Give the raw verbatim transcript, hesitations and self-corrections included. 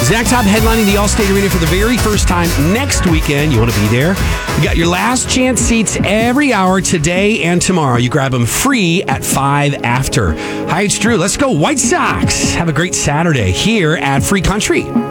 Zach Top headlining the Allstate Arena for the very first time next weekend. You want to be there? You got your last chance seats every hour today and tomorrow. You grab them free at five after. Hi, it's Drew. Let's go White Sox. Have a great Saturday here at Free Country.